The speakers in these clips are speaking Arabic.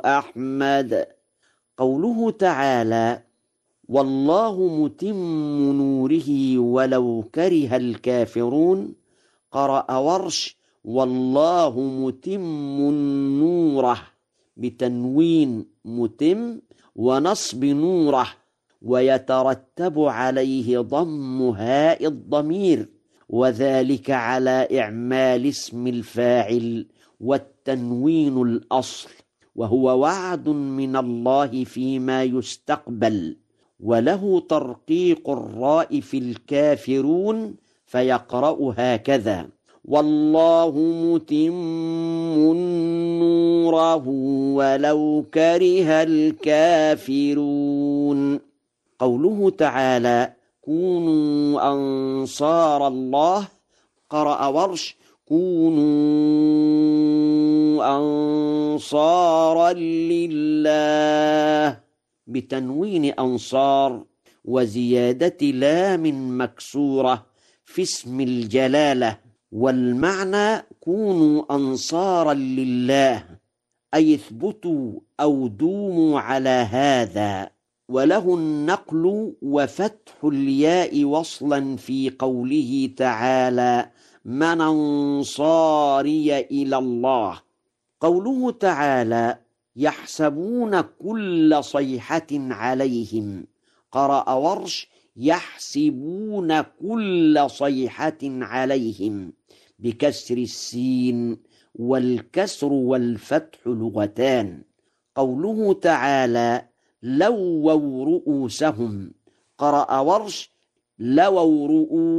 أحمد. قوله تعالى: والله متم نوره ولو كره الكافرون، قرأ ورش: والله متم نوره بتنوين متم ونصب نوره، ويترتب عليه ضم هاء الضمير، وذلك على إعمال اسم الفاعل والتنوين الأصل، وهو وعد من الله فيما يستقبل. وله ترقيق الراء في الكافرون فيقرأ هكذا: والله متم نوره ولو كره الكافرون. قوله تعالى: كونوا أنصار الله، قرأ ورش: كونوا أنصارا لله بتنوين أنصار وزيادة لام مكسورة في اسم الجلالة. والمعنى: كونوا أنصارا لله، أي اثبتوا أو دوموا على هذا. وله النقل وفتح الياء وصلا في قوله تعالى: من أنصاري إلى الله. قوله تعالى: يحسبون كل صيحة عليهم، قرأ ورش: يحسبون كل صيحة عليهم بكسر السين، والكسر والفتح لغتان. قوله تعالى: لووا رؤوسهم، قرأ ورش: لووا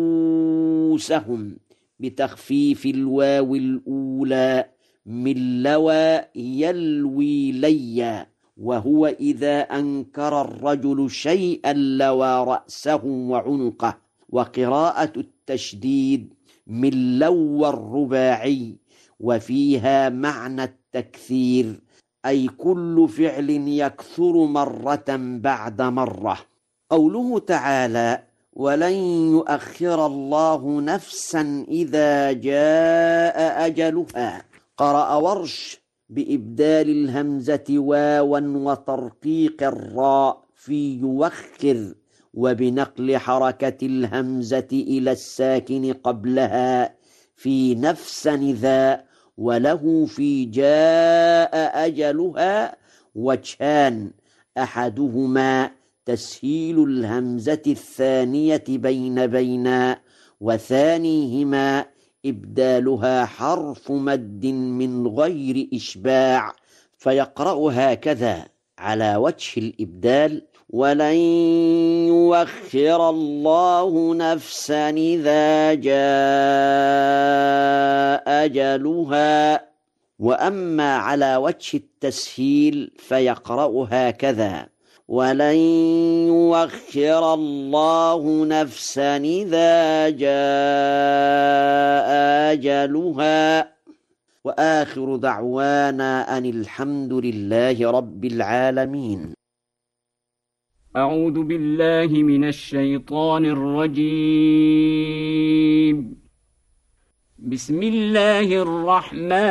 رؤوسهم بتخفيف الواو الأولى من لوى يلوي ليا، وهو إذا أنكر الرجل شيئا لوى رأسه وعنقه. وقراءة التشديد من لوى الرباعي، وفيها معنى التكثير، أي كل فعل يكثر مرة بعد مرة. قوله تعالى: ولن يؤخر الله نفسا إذا جاء أجلها، قرأ ورش بإبدال الهمزة واوا وترقيق الراء في يوخر، وبنقل حركة الهمزة إلى الساكن قبلها في نفسا ذا. وله في جاء أجلها وجهان: أحدهما تسهيل الهمزة الثانية بين، وثانيهما إبدالها حرف مد من غير إشباع، فيقرأ هكذا على وجه الإبدال: ولن يؤخر الله نفسا إذا جاء أجلها. وأما على وجه التسهيل فيقرأ هكذا: ولن يؤخر الله نفسا إذا جاء أجلها. وآخر دعوانا أن الحمد لله رب العالمين. أعوذ بالله من الشيطان الرجيم. بسم الله الرحمن